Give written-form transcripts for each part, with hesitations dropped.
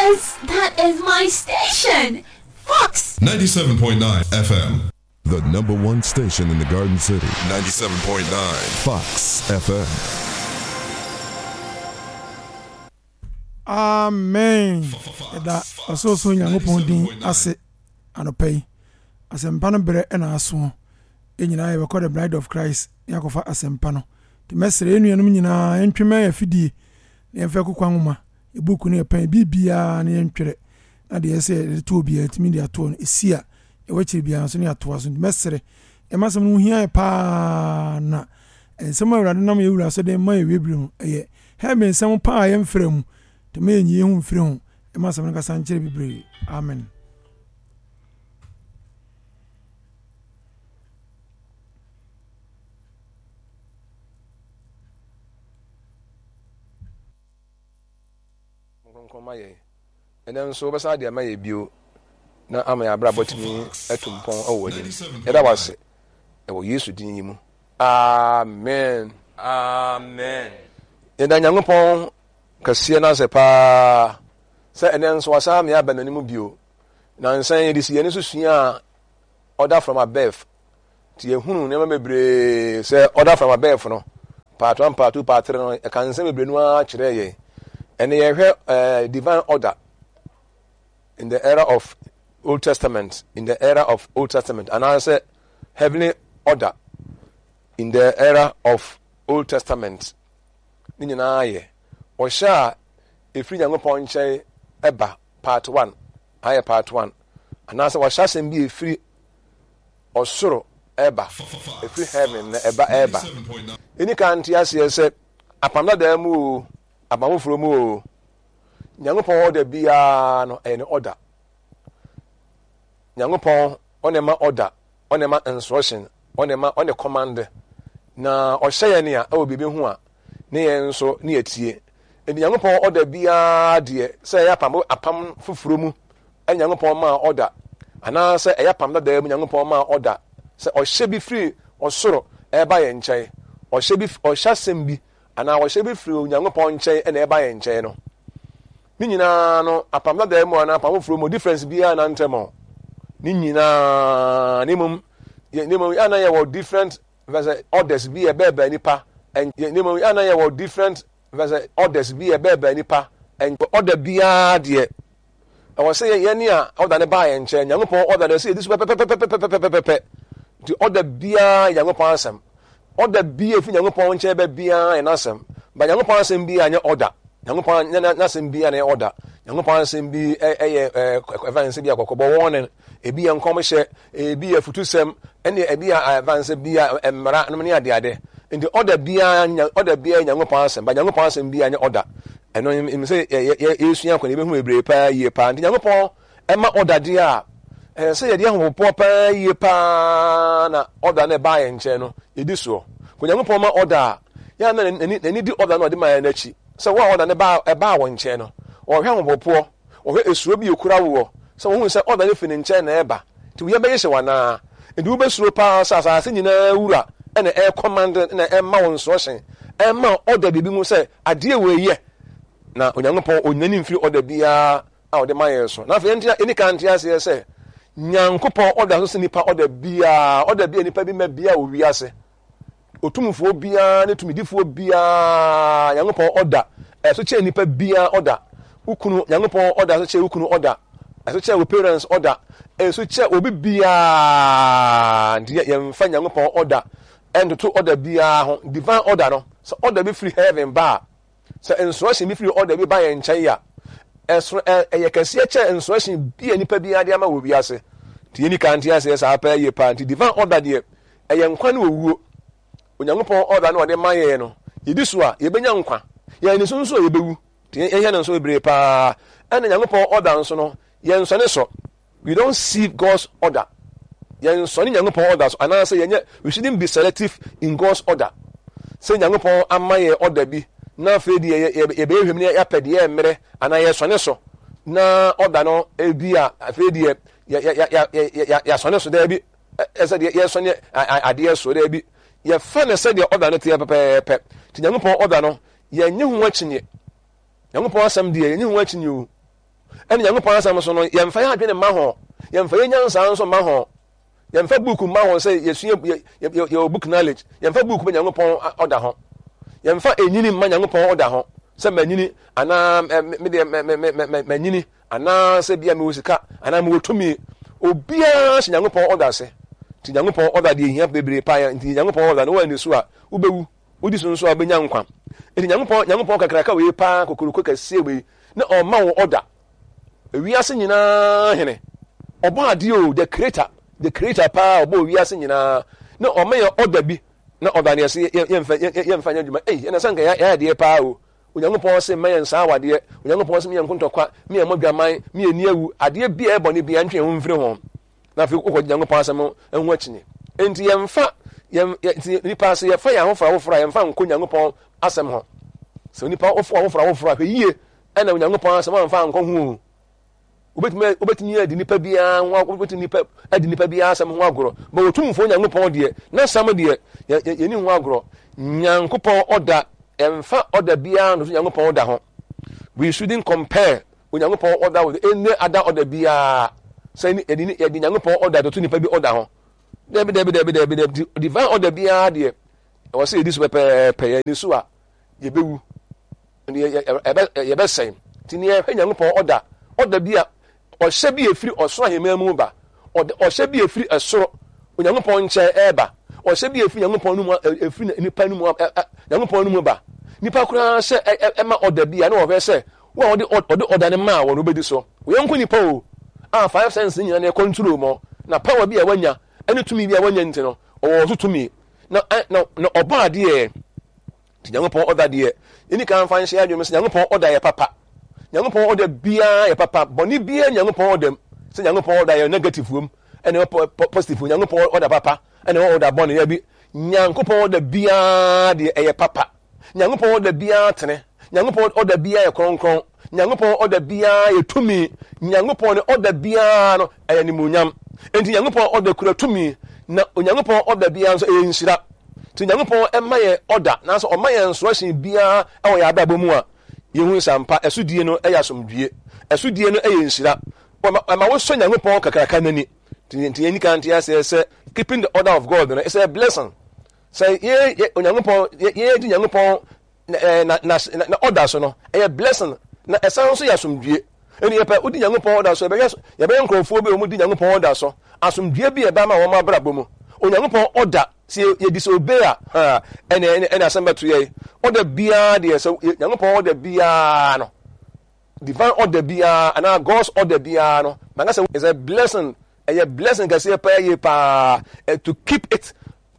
That is my station. Fox 97.9 FM. The number one station in the Garden City. 97.9 Fox FM. Amen. That also Nyankopɔn din ase anɔpɛ asɛmpa no brɛ ɛna aso nyinaa yɛbɛkɔ the bride of Christ yakɔfa asɛmpa no te mɛsrɛ enuanom nyinaa yɛntwema afidie na yɛmfa kokwa nwoma ebook no yɛpɛn bibia na yɛntwere na de yɛsɛ to obi atimi de ato no esia ɛwɔkyiri bia so ne atoa so mɛsrɛ ɛmasɛm no hia yɛ paa na nsɛm awurade nam yɛwura so de ma yɛwebire mu ɛyɛ hɛmɛ nsɛm paa yɛmfrɛ mu te me nyi hu mfrɛ hu ɛmasɛm no kasa nkyere bibre amen. And then so beside the may bio na ama ya bra botimi etumpon awoni e da wase e wo Yesu din yi mu amen amen e da Nyankopon kase na se pa se enen so wasa me abananimu bio na nsan ye disi ye ne susua order from above ti ehunu ne ma bebre se order from above no part 1 part 2 part 3 no e kan se bebre no a kire ye and ye hwe divine order in the era of Old Testament, and I say heavenly order in the era of Old Testament. Ninyina ye osha efri Nyankopon nche eba part 1 aye part 1 and I say washa sem bi efri osoro eba efri heaven na eba any country as ye say apamna da mu abamofro mu Nyankopon order bia no any order. Nyankopon onema order, onema instruction, onema on the command. Na ohye ne a o bibi hu a ne yen so ne atie. Eni Nyankopon order bia de say apam fufuro mu. Nyankopon ma order. Ana say apam da mu Nyankopon ma order. Say ohye bi free osoro eba ye nkyɛn. Ohye sem bi ana ohye bi free Nyankopon nkyɛn na eba ye nkyɛn no. Ni nyina no apam da mu ana apam fufuro mu difference bia na ntɛmo. Ni nyina nimum ana ye were different verse orders be a bebe nipa and nimum ana ye were different verse orders be a bebe nipa and order bia de I was say ye ni a order ne ba ye nche Nyankopon order dey say this the order bia Nyankopon asem order bia fi Nyankopon nche be bia en asem ba Nyankopon asem bia anya order Nyankopon na asem bia na order Nyankopon asem bi evans bi akokɔbɔ warning ebi enkom hye ebi afutusem ene ebi advance bia emra no ne ade in the order bia Nyankopon asem ba Nyankopon asem bia anya order eno im say esua kwa ne behu ebre pa yie pa Nyankopon ema order dia say ye dia ho pa yie pa na order ne ba ye nche no yedi so ko Nyankopon ma order ya na ni di order no de ma ya na chi so wa order ne ba wo nche no o hwe ho po o hwe esuro bi ekura wo so wo say order ne fi ne nche na eba ti wo ye be hye wana ndi wo be suro pa sa se nyina wura ene command na ma wo instruction ma order bibi mu say ade we ye na Onyankopon onyani mfiri order bia a ode ma ye so na fa entia any country ase say Nyankopon order so se nipa order bia nipa bi ma bia o wi ase otumfo bia ne tumidifo bia Nyankopon order so che nipa bia order ukunu Nyankopon order so che ukunu order so che parents order so che obi bia ndiye yemfa Nyankopon order and to order bia ho divine order no so order be free heaven ba so instruction be free order be ba yen nkyai ya eso ye kase che instruction bia nipa bia de ama wo bi ase ti ni kan ti ase sa pa ye pa divine order de ye nkwa ne owuo Onyankopon order na ode maye no yedi so a ye benya nkwa ye ni so nso ye bewu ti ye hia nso ebre pa and Nyankopon order nso no ye nso ne so we don't see God's order ye nso ne Nyankopon order so ana say ye we shouldn't be selective in God's order say Nyankopon amaye order bi na fe di ye be hwem ne ya pede ye mmere ana ye so ne so na order no e bi a fe di ya so ne so da bi ese di ye so ne ade so da bi ye fa ne se di order no te pepepe ti Nyankopon order no ye nye hu achinye Nyankopon asem di ye nye hu achinye o ɛne nyankopɔn asɛm so no yɛmfa yɛ adwene ma ho yɛmfa yɛ nyansa nso ma ho yɛmfa book ma ho sɛ yɛsua yɛ book knowledge yɛmfa book ma nyankopɔn ɔda ho yɛmfa enyini ma nyankopɔn ɔda ho sɛ manyini anaa manyini anaa sɛ bia mewɔ sika anaa mewɔ tumi obiara hyɛ nyankopɔn ɔda ase nti nyankopɔn ɔda deɛ hia bebree paa nti nyankopɔn ɔda no wɔani so a wobɛwu wodi so nso a wobɛnya nkwa nti nyankopɔn kakraka wei paa kokoroko kɛseɛ wei na ɔma wo ɔda ewiase nyinaa hene ɔbɔ adeɛ o the creator paa ɔbɔ ewiase nyinaa na ɔma yɛ ɔda bi na ɔda ne ɛsɛ yɛmfa nyɛ adwuma ɛna sɛ nka yɛ adeɛ paa o onyankopɔn sɛ mma yɛn saa awadeɛ onyankopɔn sɛ meyɛ nkontɔkwa meyɛ mɔdwaman meyɛ ni awu adeɛ bia ɛbɔ ne bia ntwe ho mfiri ho na afei wokɔgye nyankopɔn asɛm ho akyinye enti yɛmfa nipa sɛ yɛfa yɛ ahoforɔ a yɛmfa nkɔ nyankopɔn asɛm ho sɛ nipa ahoforɔ a hwɛ yie ɛna onyankopɔn asɛm amfa nkɔ ho wobɛtumi adi nipa biara asɛm ho agorɔ ma wɔtumfoɔ nyankopɔn deɛ na sam deɛ yɛni ho agorɔ nyankopɔn ɔda ɛmfa ɔda biara no so nyankopɔn ɔda ho we shouldn't compare onyankopɔn ɔda with any other ɔda biara sɛ yɛde nyankopɔn ɔda toto nipa bi ɔda ho dabi divine ɔda biara deɛ ɛwɔ sɛ yɛdi so pɛpɛɛpɛ yɛni so a yɛbɛwu yɛbɛsɛn nti ne yɛhwɛ nyankopɔn ɔda bi a ɔhyɛ bi efiri ɔsoro ahemmaa mu ba ɔhyɛ bi efiri ɛsoro onyankopɔn nkyɛn ɛɛba ɔhyɛ bi efiri nyankopɔn no mu efiri nipa no mu nyankopɔn no mu ba nipa koraa sɛ ɛma ɔda bi a na wɔhwɛ sɛ wo a ɔde ɔda ne ma wɔ no bɛdi so wɔyɛnko nipa o a 5 cents nyina ne control mo na power bi a wanya ɛne tumi bi a wanya nti no ɔwɔ so tumi na ɔba adeɛ ti nyankopɔn ɔda deɛ ɛni kan fa nhyɛ adwuma sɛ nyankopɔn ɔda yɛ papa nyankopɔn ɔda biara yɛ papa bɔne biara nyankopɔn ɔdam sɛ nyankopɔn ɔda yɛ negative wom ɛne positive nyankopɔn ɔda papa ɛne ɔda bɔne yɛ bi nyankopɔn ɔda biara deɛ ɛyɛ papa nyankopɔn ɔda biara tene nyankopɔn ɔda biara yɛ kronkron nyankopɔn ɔda biara yɛ tumi nyankopɔn ne ɔda biara no ɛyɛ nimuonyam enti nyankopɔn ɔda kura tumi na onyankopɔn ɔda biara nso ɛyɛ nhyira nti nyankopɔn ɛma yɛ ɔda nanso ɔma yɛ nsorɔhyen biara ɛwɔ yɛ abrabɔ mu a yɛhu sampa ɛsodie no ɛyɛ asomdwie ɛsodie no ɛyɛ nhyira ɛma wosɔ nyankopɔn kakraka n'ani nti yɛni kan te asɛ sɛ keeping the order of God no it's a blessing sɛ onyankopɔn yɛdi nyankopɔn na ɔda so no ɛyɛ blessing na ɛsan nso yɛ asomdwie ɛni yɛpɛ wodi nyankopɔn ɔda so yɛbɛyɛ nkurɔfoɔ bi a wɔdi nyankopɔn ɔda so asomdwie bi ɛbɛma wɔn abrabɔ mu onyankopɔn ɔda sɛ yɛdi sɛ obe a ɛne asɛm bɛto yɛ ɔda biara deɛ sɛ nyankopɔn ɔda biara no divine ɔda biara anaa God's ɔda biara no maka sɛ is a blessing ɛyɛ blessing kɛseɛ paa yie paa to keep it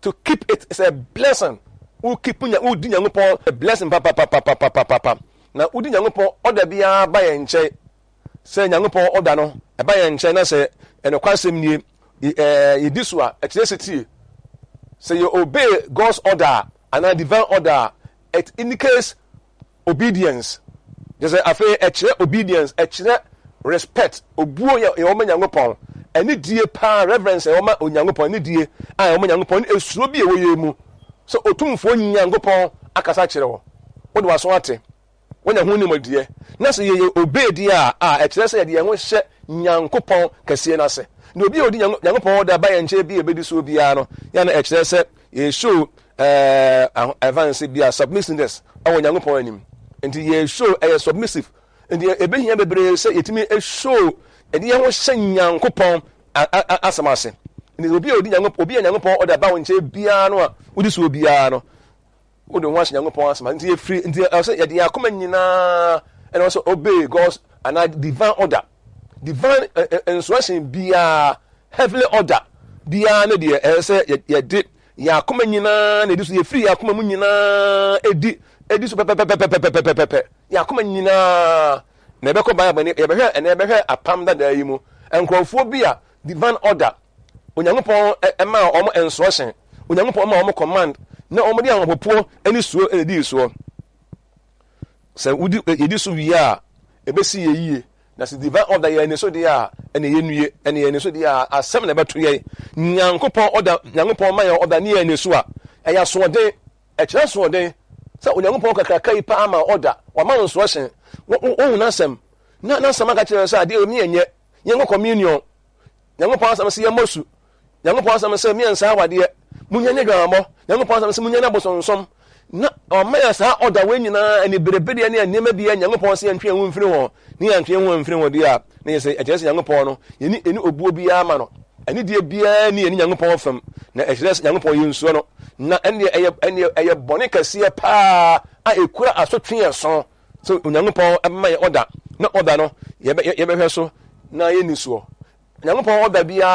is a blessing wodi nyankopɔn a blessing papapapapapapa na wodi nyankopɔn ɔda biara ba yɛn nkyɛn sɛ nyankopɔn ɔda no ɛba yɛn nkyɛn na sɛ ɛnokwasɛm nie yɛdi so a ɛkyerɛ sɛ tie sɛ you obey God's order and a divine order it indicates obedience just afei ɛkyerɛ obedience ɛkyerɛ respect obuo yɛ wɔn nyankopɔn ɛne die paa reverence wɔn onyankopɔn ne die a wɔn nyankopɔn ne esuro bi a ɛwɔ yɛ mu sɛ otumfoɔ nyankopɔn akasa kyerɛ wɔ wɔde waso ate wɔnya ho nim die na sɛ yɛ obey die a ɛkyerɛ sɛ yɛde yɛn ho hyɛ nyankopɔn kɛseɛ n'ase na obi a odi nyankopɔn ɔda ba yɛn nkyɛn bi a ebedi so biara no yana ɛkyerɛ sɛ yɛshow advance bi a submissiveness ɛwɔ nyankopɔn anim nti yɛshow ɛyɛ submissive nti ebehia bebree sɛ yɛtumi ɛshow ɛde yɛn ho hyɛ nyankopɔn asɛm ase nti obi a nyankopɔn ɔda ba wɔn nkyɛn biara no a wodi so biara no wode ho ahyɛ nyankopɔn asɛm nti yɛfiri nti ɛsɛ yɛde yɛn akoma nyinaa ɛna wɔsɛ obey God's and divine order divine instruction biara heavenly order biara ne deɛ ɛsɛ sɛ yɛde yɛn akoma nyinaa na ɛdi so yɛfiri yɛn akoma mu nyinaa ɛdi so pɛpɛpɛpɛpɛpɛpɛ yɛn akoma nyinaa na ɛbɛkɔ ban abɛni yɛbɛhwɛ apam dadaa yi mu nkurɔfoɔ bi a divine order onyankopɔn ɛma wɔn instruction onyankopɔn ɛma wɔn command na wɔn de ahopopoɔ ɛne suo ɛna di soɔ sɛ yɛdi so wie a ɛbɛsi yɛ yie na sɛ divine order yɛ ɛne so deɛ a ɛne yɛ nue ɛne yɛ ɛne so deɛ a asɛm na ɛbɛto yɛ nyankopɔn ma yɛ order ne yɛ ɛne so a ɛyɛ asoɔden ɛkyerɛ asoɔden sɛ onyankopɔn kakraka yi paa ma order wama no instruction wɔn n'asɛm na sama ka kyerɛ sɛ ade o mi enye yɛn communion Nyankopɔn asɛm sɛ yɛmɔsu Nyankopɔn asɛm sɛ miɛnsa awadeɛ munya ne dwamɔ Nyankopɔn asɛm sɛ munya ne abosonsom na ɔmaya saa ɔda wɔ nyinaa ani berebede ne nneɛma bi Nyankopɔn sɛ yɛntwe ho mfiri ho ne yɛntwe ho mfiri ho di a ne yɛ sɛ ɛkyerɛ sɛ Nyankopɔn no yɛni eni obuo biara ma no ɛni die biara ne yɛni Nyankopɔn fam na ɛkyerɛ sɛ Nyankopɔn yɛ nsuo no na ɛyɛ bɔne kɛseɛ paa a ekura asotwe ɛso so Nyankopɔn ɛma yɛ ɔda na ɔda no yɛbɛhwɛ so na yɛni soɔ Nyankopɔn ɔda biara